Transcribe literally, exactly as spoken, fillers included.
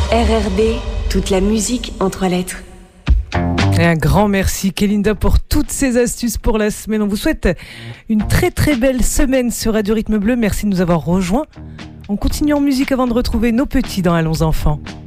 R R B, toute la musique en trois lettres. Et un grand merci Kélinda pour toutes ces astuces pour la semaine. On vous souhaite une très très belle semaine sur Radio Rythme Bleu. Merci de nous avoir rejoints. On continue en musique avant de retrouver nos petits dans Allons enfants.